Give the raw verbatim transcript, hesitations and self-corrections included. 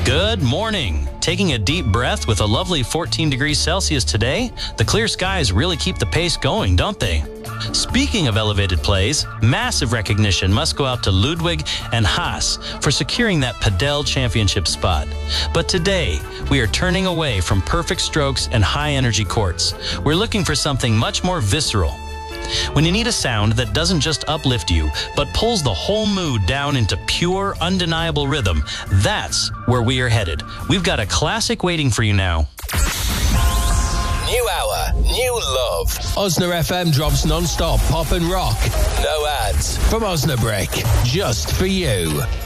Good morning. Taking a deep breath with a lovely fourteen degrees Celsius today, the clear skies really keep the pace going, don't they? Speaking of elevated plays, massive recognition must go out to Ludwig and Haas for securing that Padel championship spot. But today, we are turning away from perfect strokes and high-energy courts. We're looking for something much more visceral. When you need a sound that doesn't just uplift you, but pulls the whole mood down into pure, undeniable rhythm, that's where we are headed. We've got a classic waiting for you now. New hour, new love. Osna F M drops non-stop pop and rock. No ads. From Osnabrück, just for you.